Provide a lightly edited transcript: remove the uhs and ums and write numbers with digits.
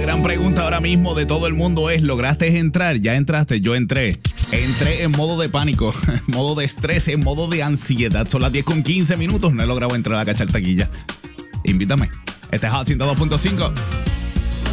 gran pregunta ahora mismo de todo el mundo es, ¿lograste entrar? ¿Ya entraste? Yo entré. Entré en modo de pánico, en modo de estrés, en modo de ansiedad. Son las 10:15. No he logrado entrar a cachar taquilla. Invítame. Este es Hot 102.5.